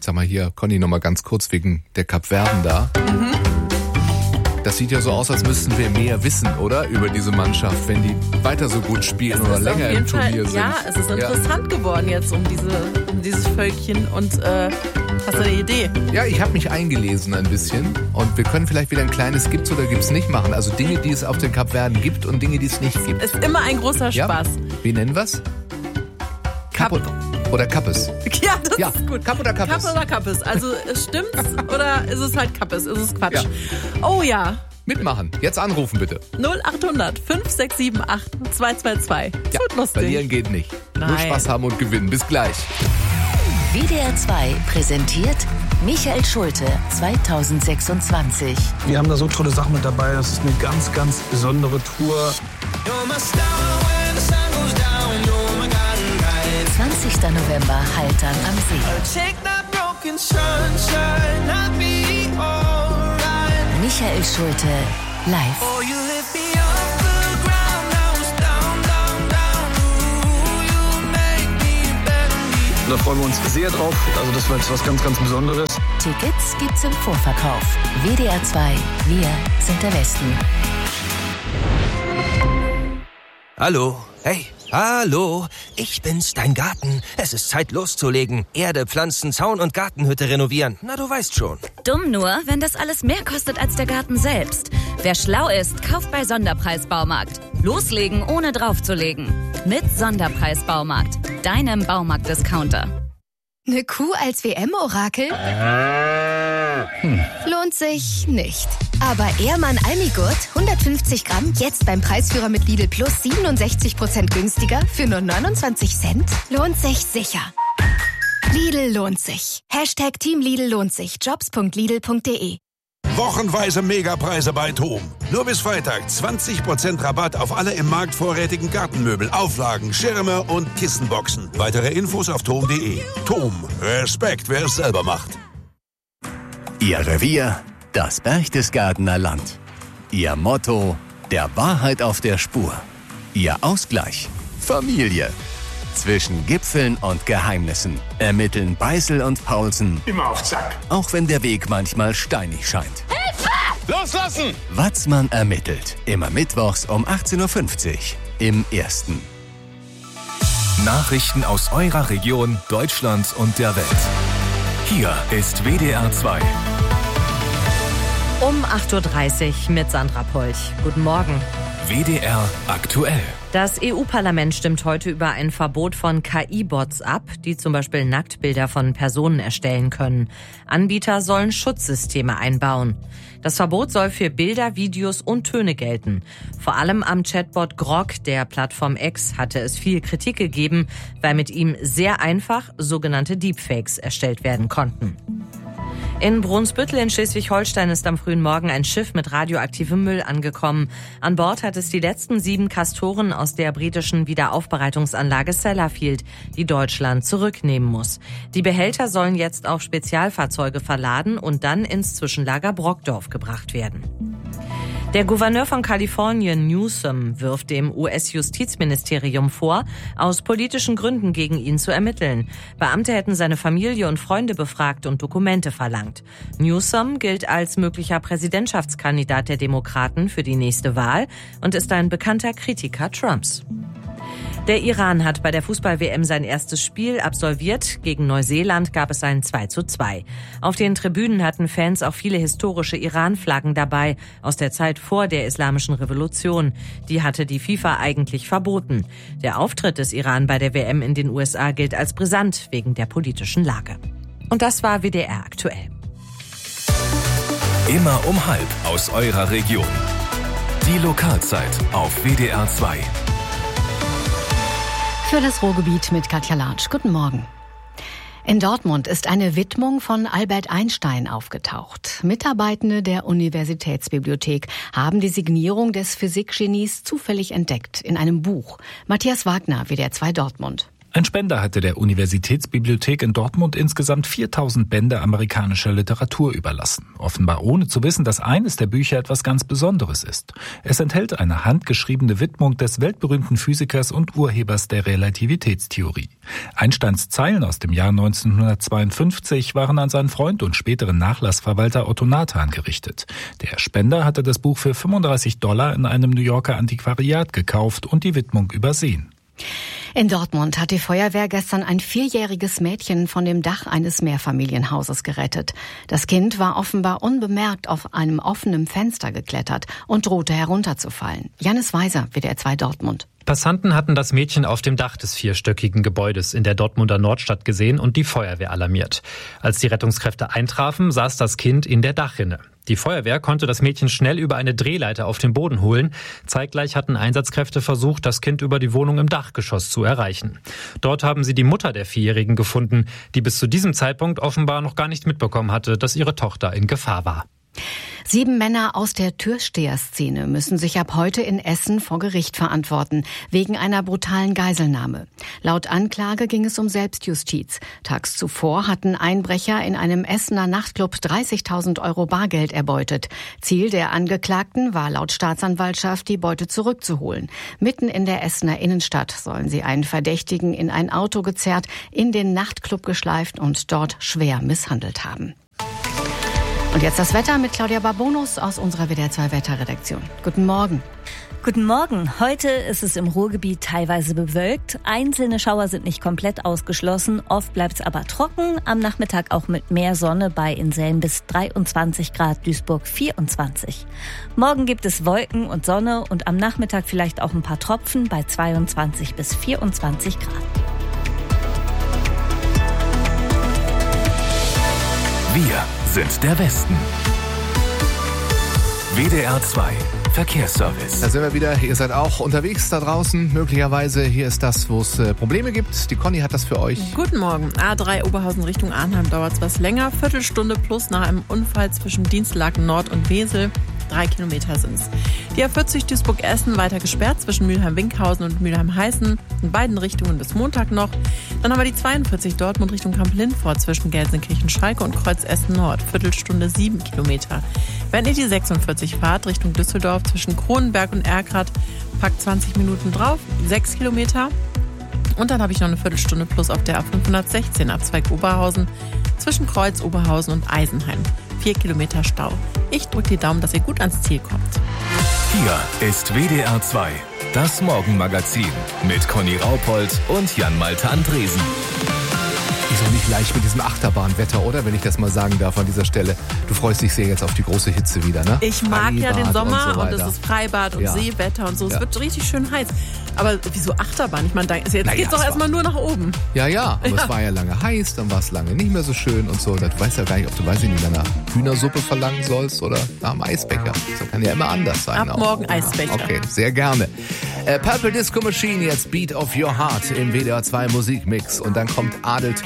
Sag mal hier, Conny, noch mal ganz kurz wegen der Kapverden da. Das sieht ja so aus, als müssten wir mehr wissen, oder? Über diese Mannschaft, wenn die weiter so gut spielen oder länger im Turnier sind. Ja, es ist interessant geworden jetzt um dieses Völkchen. Und hast du eine Idee? Ja, ich habe mich eingelesen ein bisschen. Und wir können vielleicht wieder ein kleines Gibt's oder Gibt's nicht machen. Also Dinge, die es auf den Kapverden gibt und Dinge, die es nicht gibt. Ist immer ein großer Spaß. Wie nennen wir's? Kap oder Kappes? Ja, das ist gut. Kap oder Kappes? Kap oder Kappes. Also stimmt's oder ist es halt Kappes? Ist es Quatsch? Ja. Oh ja. Mitmachen. Jetzt anrufen bitte. 0800 5678 222. Ja, wird lustig. Verlieren geht nicht. Nein. Nur Spaß haben und gewinnen. Bis gleich. WDR 2 präsentiert Michael Schulte 2026. Wir haben da so tolle Sachen mit dabei. Das ist eine ganz, ganz besondere Tour. 20. November, Haltern am See. Michael Schulte live. Da freuen wir uns sehr drauf. Also das wird was ganz, ganz Besonderes. Tickets gibt's im Vorverkauf. WDR 2, wir sind der Westen. Hallo, hey, hallo, ich bin's, dein Garten. Es ist Zeit loszulegen. Erde, Pflanzen, Zaun und Gartenhütte renovieren. Na, du weißt schon. Dumm nur, wenn das alles mehr kostet als der Garten selbst. Wer schlau ist, kauft bei Sonderpreis Baumarkt. Loslegen, ohne draufzulegen. Mit Sonderpreis Baumarkt, deinem Baumarkt-Discounter. Eine Kuh als WM-Orakel? Lohnt sich nicht. Aber Ehrmann Almigurt, 150 Gramm, jetzt beim Preisführer mit Lidl Plus 67% günstiger für nur 29 Cent? Lohnt sich sicher. Lidl lohnt sich. Hashtag Team Lidl lohnt sich. Jobs.lidl.de. Wochenweise Megapreise bei TOM. Nur bis Freitag 20% Rabatt auf alle im Markt vorrätigen Gartenmöbel, Auflagen, Schirme und Kissenboxen. Weitere Infos auf tom.de. TOM. Respekt, wer es selber macht. Ihr Revier, das Berchtesgadener Land. Ihr Motto, der Wahrheit auf der Spur. Ihr Ausgleich, Familie. Zwischen Gipfeln und Geheimnissen ermitteln Beißel und Paulsen. Immer auf Zack. Auch wenn der Weg manchmal steinig scheint. Hilfe! Loslassen! Watzmann ermittelt. Immer mittwochs um 18.50 Uhr im Ersten. Nachrichten aus eurer Region, Deutschland und der Welt. Hier ist WDR 2. Um 8.30 Uhr mit Sandra Polch. Guten Morgen. WDR aktuell. Das EU-Parlament stimmt heute über ein Verbot von KI-Bots ab, die zum Beispiel Nacktbilder von Personen erstellen können. Anbieter sollen Schutzsysteme einbauen. Das Verbot soll für Bilder, Videos und Töne gelten. Vor allem am Chatbot Grok der Plattform X hatte es viel Kritik gegeben, weil mit ihm sehr einfach sogenannte Deepfakes erstellt werden konnten. In Brunsbüttel in Schleswig-Holstein ist am frühen Morgen ein Schiff mit radioaktivem Müll angekommen. An Bord hat es die letzten 7 Castoren aus der britischen Wiederaufbereitungsanlage Sellafield, die Deutschland zurücknehmen muss. Die Behälter sollen jetzt auf Spezialfahrzeuge verladen und dann ins Zwischenlager Brockdorf gebracht werden. Der Gouverneur von Kalifornien, Newsom, wirft dem US-Justizministerium vor, aus politischen Gründen gegen ihn zu ermitteln. Beamte hätten seine Familie und Freunde befragt und Dokumente verlangt. Newsom gilt als möglicher Präsidentschaftskandidat der Demokraten für die nächste Wahl und ist ein bekannter Kritiker Trumps. Der Iran hat bei der Fußball-WM sein erstes Spiel absolviert. Gegen Neuseeland gab es ein 2:2. Auf den Tribünen hatten Fans auch viele historische Iran-Flaggen dabei, aus der Zeit vor der Islamischen Revolution. Die hatte die FIFA eigentlich verboten. Der Auftritt des Iran bei der WM in den USA gilt als brisant wegen der politischen Lage. Und das war WDR aktuell. Immer um 12:30 aus eurer Region. Die Lokalzeit auf WDR 2. Für das Ruhrgebiet mit Katja Latsch. Guten Morgen. In Dortmund ist eine Widmung von Albert Einstein aufgetaucht. Mitarbeitende der Universitätsbibliothek haben die Signierung des Physikgenies zufällig entdeckt in einem Buch. Matthias Wagner, WDR 2 Dortmund. Ein Spender hatte der Universitätsbibliothek in Dortmund insgesamt 4000 Bände amerikanischer Literatur überlassen. Offenbar ohne zu wissen, dass eines der Bücher etwas ganz Besonderes ist. Es enthält eine handgeschriebene Widmung des weltberühmten Physikers und Urhebers der Relativitätstheorie. Einsteins Zeilen aus dem Jahr 1952 waren an seinen Freund und späteren Nachlassverwalter Otto Nathan gerichtet. Der Spender hatte das Buch für $35 in einem New Yorker Antiquariat gekauft und die Widmung übersehen. In Dortmund hat die Feuerwehr gestern ein 4-jähriges Mädchen von dem Dach eines Mehrfamilienhauses gerettet. Das Kind war offenbar unbemerkt auf einem offenen Fenster geklettert und drohte herunterzufallen. Jannis Weiser, WDR 2 Dortmund. Passanten hatten das Mädchen auf dem Dach des 4-stöckigen Gebäudes in der Dortmunder Nordstadt gesehen und die Feuerwehr alarmiert. Als die Rettungskräfte eintrafen, saß das Kind in der Dachrinne. Die Feuerwehr konnte das Mädchen schnell über eine Drehleiter auf den Boden holen. Zeitgleich hatten Einsatzkräfte versucht, das Kind über die Wohnung im Dachgeschoss zu erreichen. Dort haben sie die Mutter der 4-Jährigen gefunden, die bis zu diesem Zeitpunkt offenbar noch gar nicht mitbekommen hatte, dass ihre Tochter in Gefahr war. 7 Männer aus der Türsteherszene müssen sich ab heute in Essen vor Gericht verantworten, wegen einer brutalen Geiselnahme. Laut Anklage ging es um Selbstjustiz. Tags zuvor hatten Einbrecher in einem Essener Nachtclub 30.000 € Bargeld erbeutet. Ziel der Angeklagten war laut Staatsanwaltschaft, die Beute zurückzuholen. Mitten in der Essener Innenstadt sollen sie einen Verdächtigen in ein Auto gezerrt, in den Nachtclub geschleift und dort schwer misshandelt haben. Und jetzt das Wetter mit Claudia Barbonus aus unserer WDR 2 Wetterredaktion. Guten Morgen. Guten Morgen. Heute ist es im Ruhrgebiet teilweise bewölkt. Einzelne Schauer sind nicht komplett ausgeschlossen. Oft bleibt es aber trocken. Am Nachmittag auch mit mehr Sonne bei in Selm bis 23 Grad, Duisburg 24. Morgen gibt es Wolken und Sonne und am Nachmittag vielleicht auch ein paar Tropfen bei 22 bis 24 Grad. Wir sind der Westen. WDR 2 Verkehrsservice. Da sind wir wieder. Ihr seid auch unterwegs da draußen. Möglicherweise hier ist das, wo es Probleme gibt. Die Conny hat das für euch. Guten Morgen. A3 Oberhausen Richtung Arnheim dauert es was länger. Viertelstunde plus nach einem Unfall zwischen Dienstlaken Nord und Wesel. 3 Kilometer sind es. Die A40 Duisburg-Essen weiter gesperrt zwischen Mülheim-Winkhausen und Mülheim-Heißen. In beiden Richtungen bis Montag noch. Dann haben wir die 42 Dortmund Richtung Kamp-Lindfort zwischen Gelsenkirchen-Schalke und Kreuz-Essen-Nord. Viertelstunde 7 Kilometer. Wenn ihr die 46 fahrt Richtung Düsseldorf zwischen Kronenberg und Erkrath, packt 20 Minuten drauf, 6 Kilometer. Und dann habe ich noch eine Viertelstunde plus auf der A516 Abzweig Oberhausen zwischen Kreuz, Oberhausen und Eisenheim. 4 Kilometer Stau. Ich drücke die Daumen, dass ihr gut ans Ziel kommt. Hier ist WDR 2, das Morgenmagazin mit Conny Raupold und Jan-Malte Andresen. Ist auch nicht leicht mit diesem Achterbahnwetter, oder? Wenn ich das mal sagen darf an dieser Stelle. Du freust dich sehr jetzt auf die große Hitze wieder, ne? Ich mag ja den Sommer und es ist Freibad und Seewetter und so. Es wird richtig schön heiß. Aber wieso Achterbahn? Ich meine, jetzt geht's doch erstmal nur nach oben. Ja, aber es war ja lange heiß, dann war es lange nicht mehr so schön und so. Du weißt ja gar nicht, ob du nach Hühnersuppe verlangen sollst oder nach einem Eisbecher. Das kann ja immer anders sein. Ab morgen Eisbecher. Okay, sehr gerne. Purple Disco Machine, jetzt Beat of Your Heart im WDR 2 Musikmix. Und dann kommt Adel